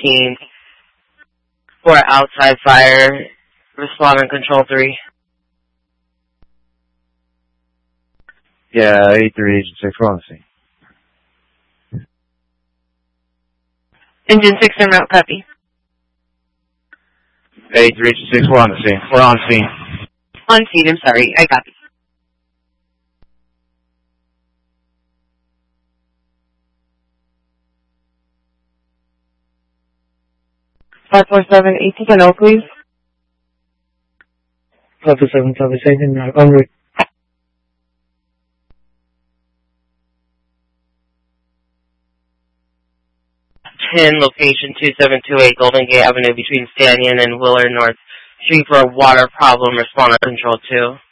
17th for outside fire. Respond on control 3. Yeah, 83 Agent 6, we're on the scene. Engine 6 en route, copy. 83 Agent 6, we're on the scene. We're on scene. On scene, I'm sorry, I copy. Five 47, 18 and O, please. 547, 18 en route. 10, location 2728 Golden Gate Avenue between Stanton and Willard North Street for a water problem. Respond on control 2.